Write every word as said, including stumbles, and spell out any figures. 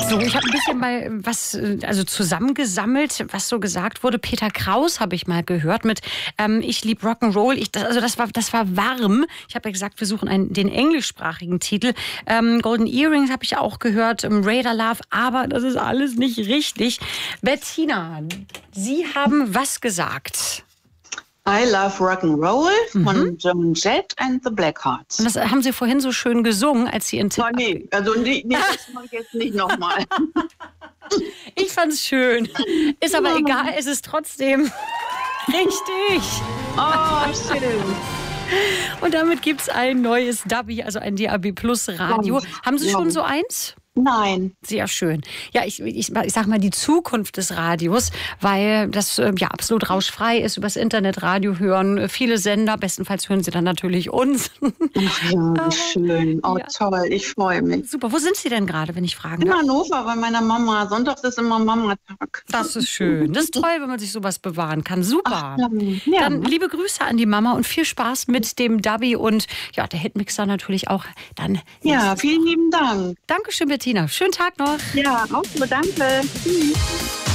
So, ich habe ein bisschen mal was äh, also zusammengesammelt, was so gesagt wurde. Peter Kraus habe ich mal gehört mit ähm, Ich lieb Rock'n'Roll. Ich, das, also das war, das war warm. Ich habe ja gesagt, wir suchen einen, den englischsprachigen Titel. Ähm, Golden Earrings habe ich auch gehört, ähm, Radar Love, aber das ist alles nicht richtig. Bettina, Sie haben was gesagt? I Love Rock'n'Roll von mhm. Joan Jett and the Blackhearts. Und das haben Sie vorhin so schön gesungen, als Sie in Tipp... Oh, nee, also nee, nee, das mache ich jetzt nicht nochmal. Ich fand's schön. Ist aber ja. egal, es ist trotzdem richtig. Oh, schön. Und damit gibt's ein neues D A B I, also ein D A B Plus Radio. Ja. Haben Sie schon so eins? Nein. Sehr schön. Ja, ich, ich, ich sag mal die Zukunft des Radios, weil das ja absolut rauschfrei ist, übers Internet Radio hören. Viele Sender, bestenfalls hören Sie dann natürlich uns. Ach ja, wie schön. Oh, ja. Toll, ich freue mich. Super. Wo sind Sie denn gerade, wenn ich fragen darf? In Hannover bei meiner Mama. Sonntags ist immer Mama-Tag. Das ist schön. Das ist toll, wenn man sich sowas bewahren kann. Super. Ach, ja. Dann liebe Grüße an die Mama und viel Spaß mit dem D A B I und ja, der Hitmixer natürlich auch. Dann ja, vielen lieben Dank. Dankeschön, Bettina. Schönen Tag noch. Ja, auch so. Danke. Tschüss.